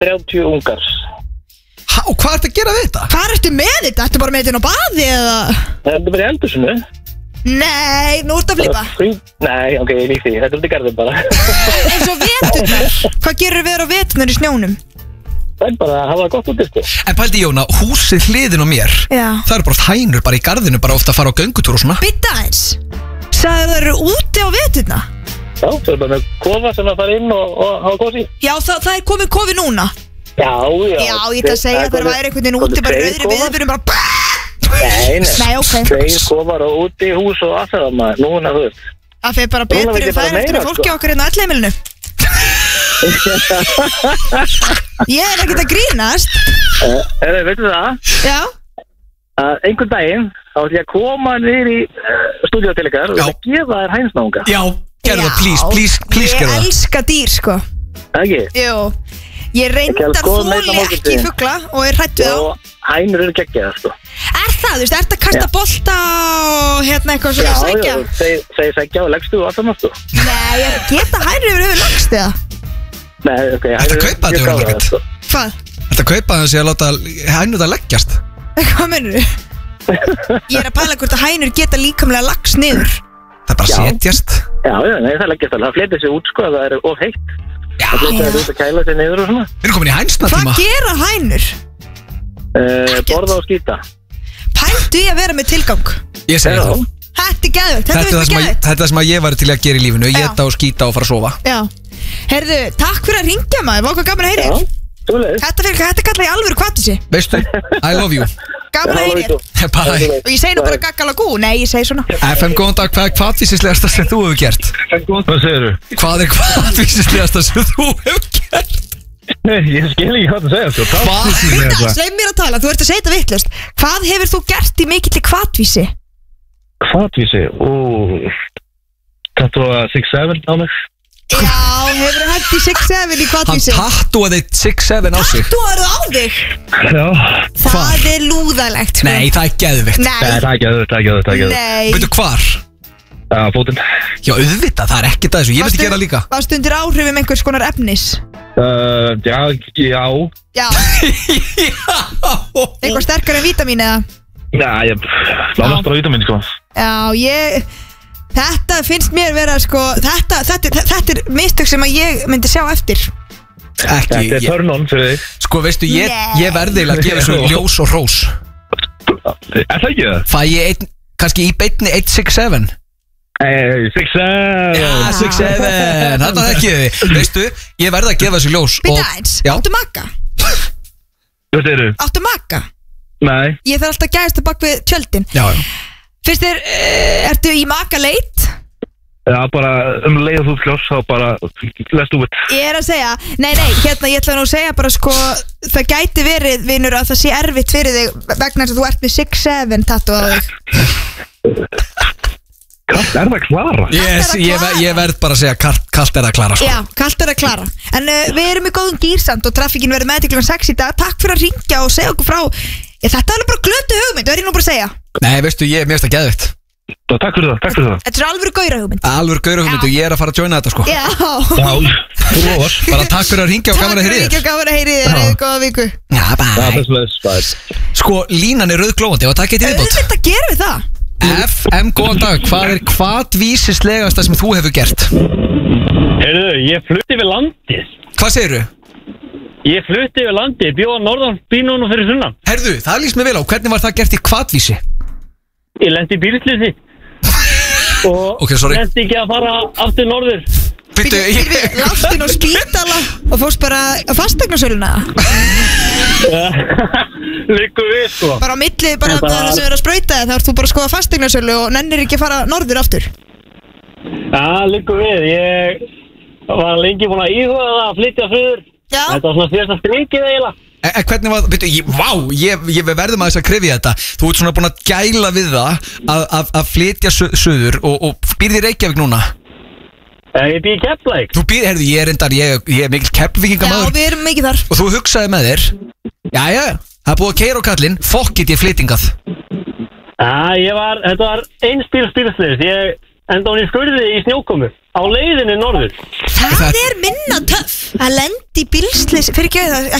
30 ungar. Og hvað ertu að gera við þetta? Hvað ertu með þetta? Ertu bara með þetta inn á baði eða? Þetta er bara í eldhúsinu. Nei, nú ertu að flippa. Nei, ok, ég lík því. Þetta er út í garðin bara. Eins og veturnar. Hvað gerur við á veturnar í snjónum? Það er bara að hafa það gott út, sko. En pældi Jóna, húsið hliðin á mér. Já. Það eru bara hænur bara í garðinu, bara ofta að fara á göngutúr og svona. Bitta eins. Sagði það eru úti á veturna? Já, það er bara með kofa sem að fara inn og hafa kosi. Já, það er komið kofi núna. Já. Já, ég ætla að segja að það væri einhvern veginn úti bara rauðri viðbyrjum bara. Nei, ok. 2 kofar og úti hús og allt það maður. Núna, þú veist. Það fyrir bara betur við færum fyrir fólki okkar hérna á ellheimilinu. Ég er ekkert að grínast. Veitu það? Já. Einhvern daginn þá ætlum ég að koma niður í stúdíó til ykkar og gefa þér hænsnáunga. Já, gerðu það, please gerðu það. Ég elska dýr, sko. Ekki? Jú. Ég reyndar þóli ekki fugla og er hrætt við á. Og hænur eru geggjaðar, sko. Er það, þú veist, ertu að kasta bolta og hérna eitthvað svona sækja? Já, segir sækja og leggstu og allt saman, sko. Nei, geta hænur yfir lagst eða? Nei, ok, hænur eru mjög gáðar, sko. Hvað? Þetta kaupa þessi að láta hænur það leggjast. Hvað mennur þú? Ég er að pæla hvort að hænur geta líkamlega lagst niður. Það bara setjast. Já, nei, það leggjast alveg. Það fletið sér út, sko, það er of heitt. Það fletið það út að kæla sér niður og svona. Við erum komin í hænsnatíma. Hvað gera hænur? Borða og skýta. Pældu ég að vera með tilgang? Ég segi það. Þetta er geðveikt, þetta er geðveikt. Þetta er það sem ég væri til að gera í lífinu. Éta og skýta og fara að sofa. Já. Herðu, takk fyrir að ringja maður. Var hvað gaman að heyra þér. Þetta kalla ég alvöru kvattísi. Veistu, I love you. Gaman að heyra þér. Bye. Og ég segi nú bara gaggalagú. Nei, ég segi svona. FM, góðan dag, hvað er kvatvísislegasta sem þú hefur gert? Hvað segir þú? Hvað er kvatvísislegasta sem þú hefur gert? Nei, ég skil ekki hvað það segja, sko. Hvað? Segð mér að tala, þú ert að segja þetta vitlaust. Hvað hefur þú gert í mikilli kvatvísi? Kvatvísi? Þetta var 6-7 á mig. Já, hefur þú hægt í 6-7 í kvatvísi? Hann tattúaði 6-7 á sig. Tattúaðu á þig? Já. Það er lúðalegt, sko. Nei, það er geðvikt. Nei. Það er geðvikt. Nei. Veitu hvar? Fótinn. Já, auðvitað, það er ekkert að þessu, ég vilti gera líka. Varstu undir áhrifum einhvers konar efnis? Já. Já. Eitthvað sterkar en vítamín eða? Já, ég lánast bara vítamín, sko. Já, þetta finnst mér vera, sko, þetta er mistök sem að ég myndi sjá eftir. Ekki. Þetta er turn on fyrir þig. Sko, veistu, ég verði að gefa þessu ljós og rós. Er það ekki það? Fæ ég kannski í beinni 167? 6-7. Já, 6-7, þetta ekki þið. Veistu, ég verði að gefa þessu ljós. Býta eins, áttu maka? Hvað segir þú? Áttu maka? Nei. Ég þarf alltaf að gæðast að bak við tjöldin. Já. Finnst þér, ertu í maka leit? Já, bara leið þú kljós, þá bara lestu út. Ég er að segja, nei, hérna, ég ætla nú að segja bara, sko, það gæti verið, vinur, að það sé erfitt fyrir þig vegna þess að þú ert með 6-7 tattoo á þig. Kallt er það klara? Ég verð bara að segja kallt er það klara, sko. Já, kallt er það klara. En við erum í góðum gýrsamt og trafikkin verður með til kl. 6 í dag. Takk fyrir að ringja og segja okkur frá. Þetta er alveg bara glötu hugmynd, það er ég nú bara að segja. Nei, veistu, mér finnst það geðvikt. Takk fyrir það. Þetta er alveg gaura hugmynd. Alveg gaura hugmynd og ég er að fara að joina þetta, sko. Já. Þú lofar. Bara takk fyrir að ringja og gaman að heyri þér. Gaman að heyri þér, góða viku. Já, bæ. Sko, línan er rauðglóðandi og það getið viðbót. Þetta gerum við það. FM, góðan dag, hvað er kvatvísislegasta sem þú hefur gert? Heyrðu, ég flutti við landið. Hvað segirðu? Ég flutti við landið, bjóða norðan bínunum fyrir sunnan. Herðu, það líst mér vel á, hvernig var það gert í kvatvísi? Ég lendi í bílslýsi og lendi ekki að fara aftur norður. Lástin á spítala og fórst bara á fasteignarsöluna? Liggur við, sko. Bara á milli, bara það sem er að sprauta þig, þá ert þú bara að skoða fasteignarsölu og nennir ekki að fara norður aftur? Já, liggur við. Ég var lengi búin að íhuga það að flytja suður. Já. Þetta var svona fyrsta strikið eiginlega. En hvernig var, ég verðum að þess að krifja þetta. Þú ert svona búin að gæla við það að flytja suður og býrð í Reykjavík núna? Ég býr í Keflavík. Þú býr, herðu, ég er mikil Keflvíkingamaður. Já, við erum mikið þar. Og þú hugsaði með þér, jæja, það er búið að keyra á kallinn, fokkit ég flytingað. Þetta var einspílslis. Ég enda hún í skurði í snjókomu á leiðinni norður. Það er minna töff að lendi í bílsleysi, fyrir ekki